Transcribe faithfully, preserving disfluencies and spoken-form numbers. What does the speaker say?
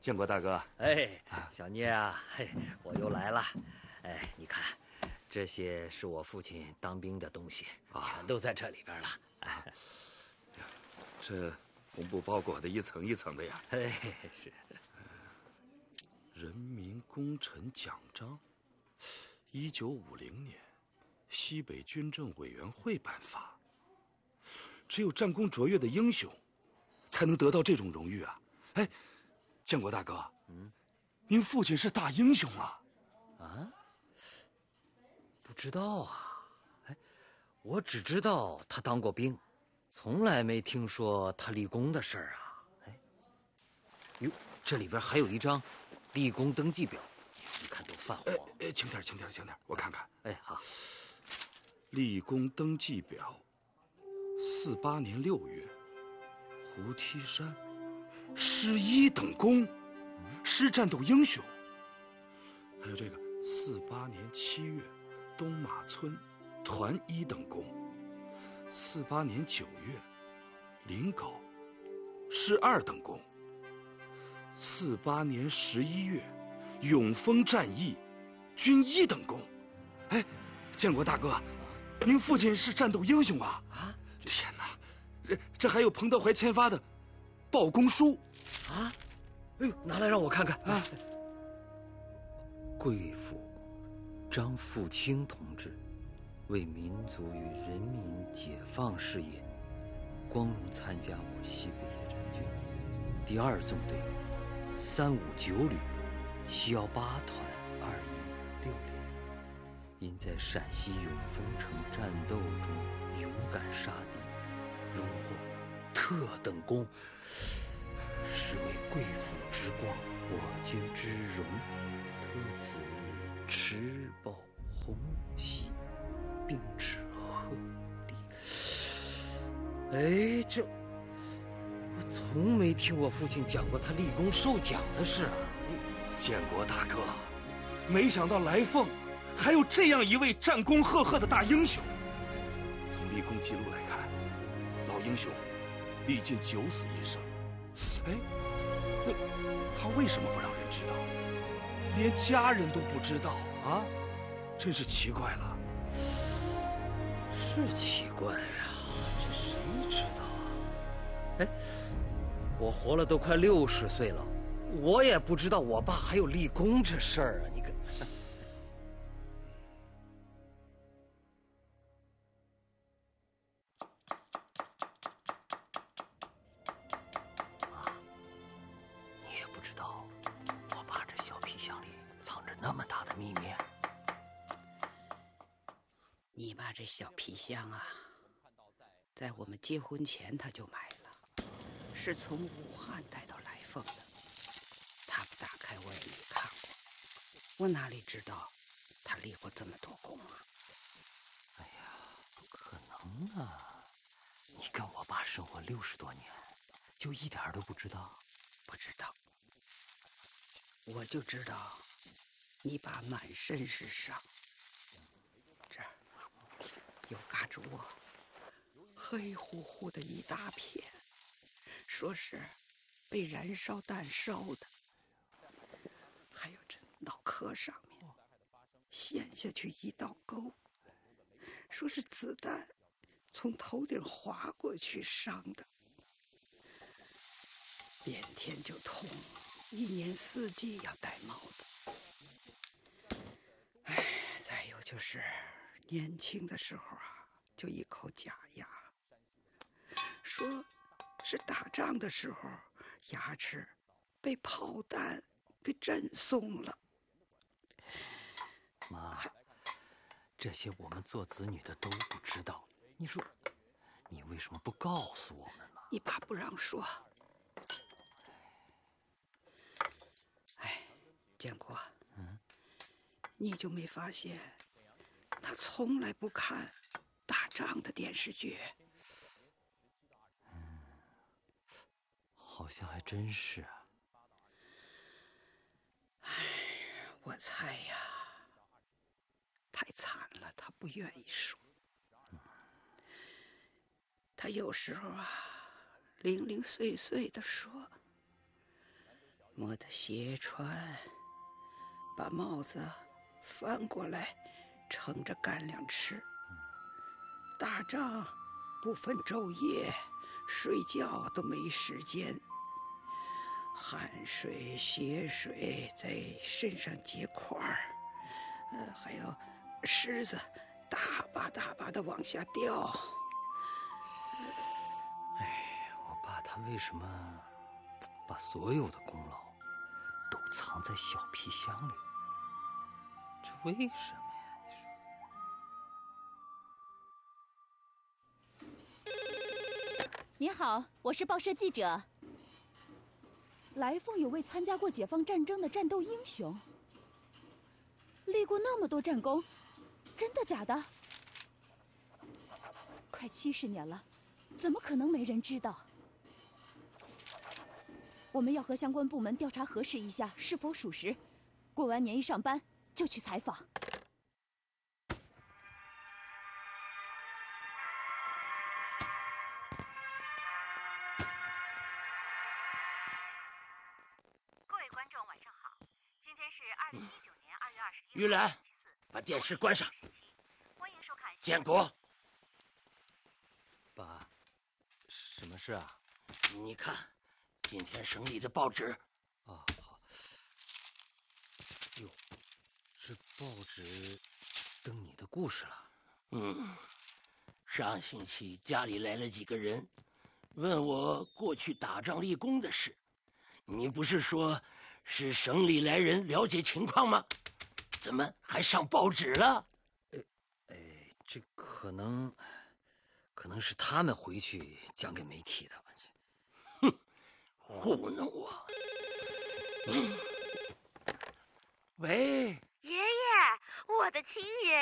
建国大哥。 哎，小聂啊，嘿，我又来了。哎，你看，这些是我父亲当兵的东西，啊、全都在这里边了。哎， 这红布包裹的一层一层的呀。 哎，是。 人民功臣奖章，一九五零年，西北军政委员会颁发。只有战功卓越的英雄，才能得到这种荣誉啊！哎，建国大哥，嗯，您父亲是大英雄啊！ 啊？不知道啊。哎，我只知道他当过兵，从来没听说他立功的事儿啊。哎，哟，这里边还有一张立功登记表，你看都泛黄。 哎，轻点，轻点，轻点，我看看。 哎，好。 立功登记表，四八年六月，胡梯山，师一等功，师战斗英雄。还有这个四八年七月，东马村，团一等功。四八年九月，临皋，师二等功。四八年十一月，永丰战役，军一等功。哎，建国大哥，您父亲是战斗英雄啊！啊，天哪，这这还有彭德怀签发的报功书啊！哎呦，拿来让我看看啊！贵府张富清同志为民族与人民解放事业，光荣参加我西北野战军第二纵队三五九旅七幺八团二一六连。因在陕西永丰城战斗中勇敢杀敌，荣获特等功，是为贵府之光，我军之荣，特此持报红喜，并致贺礼。哎，这我从没听我父亲讲过他立功受奖的事啊！ 建国大哥，没想到来凤还有这样一位战功赫赫的大英雄。从立功记录来看，老英雄历尽九死一生。哎，那他为什么不让人知道？连家人都不知道啊，真是奇怪了。 是奇怪呀，这谁知道啊？哎，我活了都快六十岁了，我也不知道我爸还有立功这事儿啊！你看。那么大的秘密， 你爸这小皮箱啊，在我们结婚前他就买了，是从武汉带到来凤的。他不打开我也没看过，我哪里知道他立过这么多功啊？ 哎呀，不可能啊！你跟我爸生活六十多年，就一点都不知道？ 不知道，我就知道。你爸满身是伤，这儿有嘎吱窝，黑乎乎的一大片，说是被燃烧弹烧的。还有这脑壳上面陷下去一道沟，说是子弹从头顶划过去伤的。变天就痛，一年四季要戴帽子。哎，再有就是年轻的时候啊，就一口假牙，说是打仗的时候牙齿被炮弹给震松了。 妈，这些我们做子女的都不知道，你说你为什么不告诉我们嘛？ 你爸不让说。哎，建国，嗯，你就没发现他从来不看打仗的电视剧？ 嗯，好像还真是啊。 哎，我猜呀，太惨了，他不愿意说。嗯，他有时候啊，零零碎碎的说， 磨得斜穿，把帽子翻过来，盛着干粮吃。打仗不分昼夜，睡觉都没时间，汗水、血水在身上结块儿，呃，还有虱子大把大把的往下掉。 哎，我爸他为什么把所有的功劳都藏在小皮箱里？这为什么呀？ 你好，我是报社记者。来凤有位参加过解放战争的战斗英雄，立过那么多战功，真的假的？快七十年了，怎么可能没人知道？我们要和相关部门调查核实一下是否属实。过完年一上班就去采访。 玉兰，把电视关上。建国， 爸，什么事啊？ 你看，今天省里的报纸。 啊，好。哟，这报纸登你的故事了。 嗯，上星期家里来了几个人，问我过去打仗立功的事。你不是说是省里来人了解情况吗？怎么还上报纸了？ 哎哎，这可能，可能是他们回去讲给媒体的。 哼，糊弄我！嗯，喂， 爷爷，我的亲爷